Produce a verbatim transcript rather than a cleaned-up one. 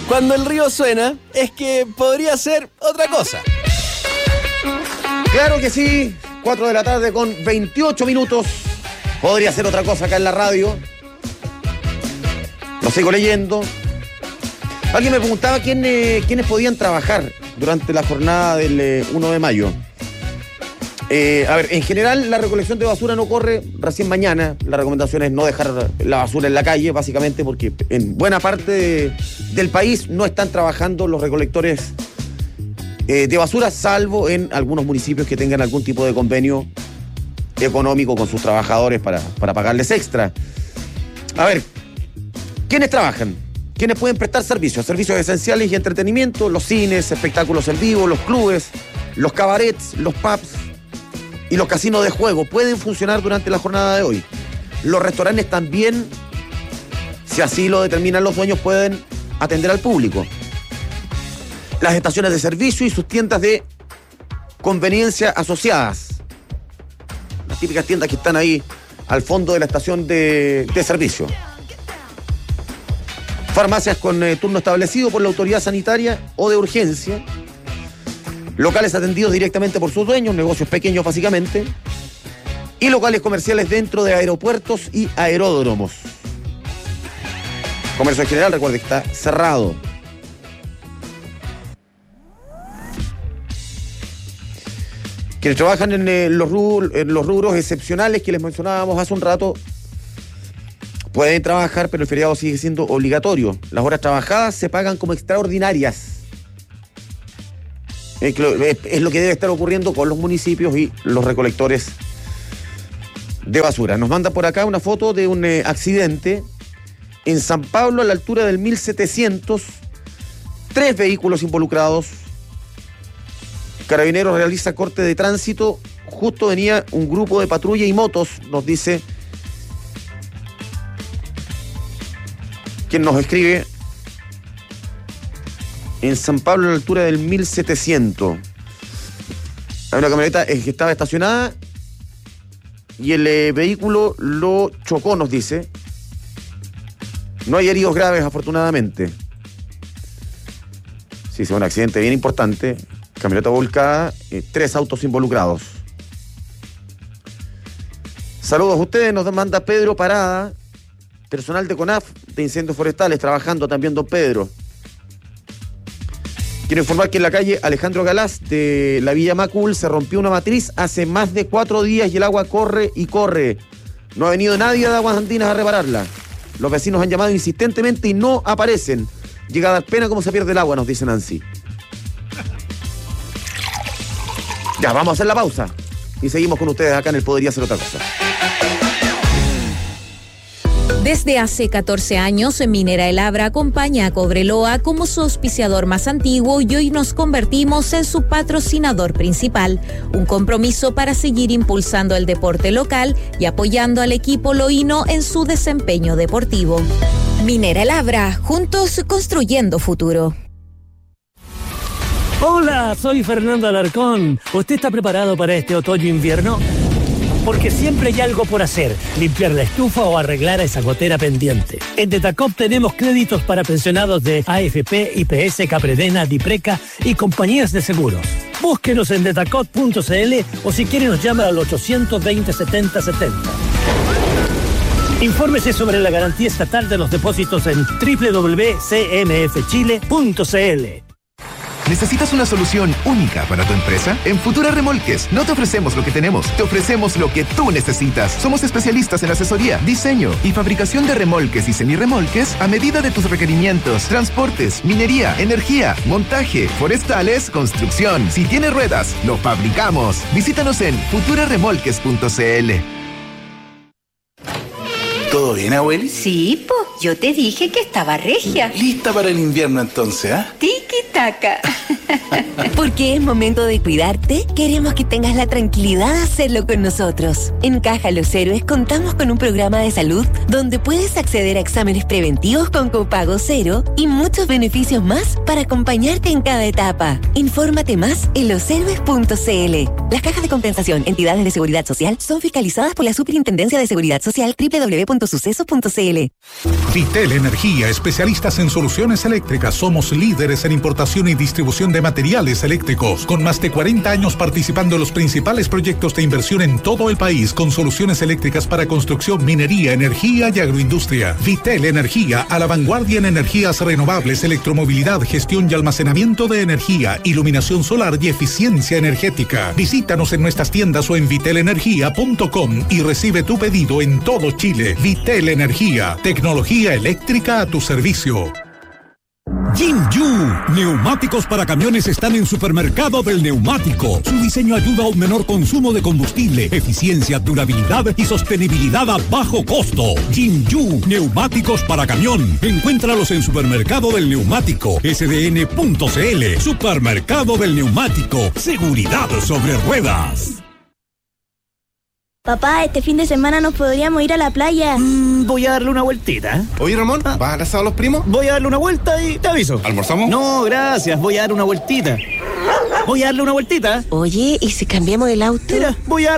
Cuando el río suena, es que podría ser otra cosa. Claro que sí, cuatro de la tarde con veintiocho minutos. Podría ser otra cosa acá en la radio. Lo sigo leyendo. Alguien me preguntaba quién, eh, quiénes podían trabajar durante la jornada del eh, primero de mayo. Eh, a ver, en general la recolección de basura no corre recién mañana. La recomendación es no dejar la basura en la calle, básicamente porque en buena parte de, del país no están trabajando los recolectores eh, de basura, salvo en algunos municipios que tengan algún tipo de convenio económico con sus trabajadores para, para pagarles extra. A ver, ¿quiénes trabajan? ¿Quiénes pueden prestar servicios? Servicios esenciales y entretenimiento, los cines, espectáculos en vivo, los clubes, los cabarets, los pubs y los casinos de juego pueden funcionar durante la jornada de hoy. Los restaurantes también, si así lo determinan los dueños, pueden atender al público. Las estaciones de servicio y sus tiendas de conveniencia asociadas. Las típicas tiendas que están ahí al fondo de la estación de, de servicio. Farmacias con eh, turno establecido por la autoridad sanitaria o de urgencia. Locales atendidos directamente por sus dueños, negocios pequeños básicamente. Y locales comerciales dentro de aeropuertos y aeródromos. Comercio en general, recuerde que está cerrado. Quienes trabajan en, eh, los rubros, en los rubros excepcionales que les mencionábamos hace un rato, pueden trabajar, pero el feriado sigue siendo obligatorio. Las horas trabajadas se pagan como extraordinarias. Es lo que debe estar ocurriendo con los municipios y los recolectores de basura. Nos manda por acá una foto de un eh, accidente en San Pablo, a la altura del mil setecientos. Tres vehículos involucrados. Carabineros realiza corte de tránsito. Justo venía un grupo de patrulla y motos, nos dice quien nos escribe. En San Pablo, a la altura del mil setecientos. Hay una camioneta que estaba estacionada y el eh, vehículo lo chocó, nos dice. No hay heridos graves, afortunadamente. Sí, es un accidente bien importante. Camioneta volcada, eh, tres autos involucrados. Saludos a ustedes, nos manda Pedro Parada, personal de CONAF de Incendios Forestales, trabajando también don Pedro. Quiero informar que en la calle Alejandro Galás de la Villa Macul se rompió una matriz hace más de cuatro días y el agua corre y corre. No ha venido nadie de Aguas Andinas a repararla. Los vecinos han llamado insistentemente y no aparecen. Llega a dar pena cómo se pierde el agua, nos dice Nancy. Ya, vamos a hacer la pausa y seguimos con ustedes acá en el Podría Ser Otra Cosa. Desde hace catorce años, Minera El Abra acompaña a Cobreloa como su auspiciador más antiguo y hoy nos convertimos en su patrocinador principal. Un compromiso para seguir impulsando el deporte local y apoyando al equipo loíno en su desempeño deportivo. Minera El Abra, juntos construyendo futuro. Hola, soy Fernando Alarcón. ¿Usted está preparado para este otoño-invierno? Porque siempre hay algo por hacer, limpiar la estufa o arreglar a esa gotera pendiente. En Detacop tenemos créditos para pensionados de A F P, I P S, Capredena, Dipreca y compañías de seguros. Búsquenos en detacop punto c l o si quiere nos llama al ochocientos veinte setenta setenta. Infórmese sobre la garantía estatal de los depósitos en doble u doble u doble u punto c m f chile punto c l. ¿Necesitas una solución única para tu empresa? En Futura Remolques no te ofrecemos lo que tenemos, te ofrecemos lo que tú necesitas. Somos especialistas en asesoría, diseño y fabricación de remolques y semirremolques a medida de tus requerimientos, transportes, minería, energía, montaje, forestales, construcción. Si tienes ruedas, lo fabricamos. Visítanos en futura remolques punto c l. ¿Todo bien, abueli? Sí, po, yo te dije que estaba regia. Lista para el invierno entonces, ¿ah? Tiki-taka. Porque es momento de cuidarte, queremos que tengas la tranquilidad de hacerlo con nosotros. En Caja Los Héroes contamos con un programa de salud donde puedes acceder a exámenes preventivos con copago cero y muchos beneficios más para acompañarte en cada etapa. Infórmate más en loshéroes punto c l. Las cajas de compensación, entidades de seguridad social, son fiscalizadas por la Superintendencia de Seguridad Social doble u doble u doble u punto sucesos punto c l. Vitel Energía, especialistas en soluciones eléctricas. Somos líderes en importación y distribución de materiales eléctricos, con más de cuarenta años participando en los principales proyectos de inversión en todo el país, con soluciones eléctricas para construcción, minería, energía y agroindustria. Vitel Energía, a la vanguardia en energías renovables, electromovilidad, gestión y almacenamiento de energía, iluminación solar y eficiencia energética. Visítanos en nuestras tiendas o en vitel energía punto com y recibe tu pedido en todo Chile. Vitel Energía, tecnología eléctrica a tu servicio. Jinju, neumáticos para camiones están en Supermercado del Neumático. Su diseño ayuda a un menor consumo de combustible, eficiencia, durabilidad y sostenibilidad a bajo costo. Jinju, neumáticos para camión. Encuéntralos en Supermercado del Neumático, s d n punto c l. Supermercado del Neumático, seguridad sobre ruedas. Papá, este fin de semana nos podríamos ir a la playa. Mm, voy a darle una vueltita. Oye, Ramón, ¿vas a abrazar a los primos? Voy a darle una vuelta y te aviso. ¿Almorzamos? No, gracias. Voy a darle una vueltita. Voy a darle una vueltita. Oye, ¿y si cambiamos el auto? Mira, voy a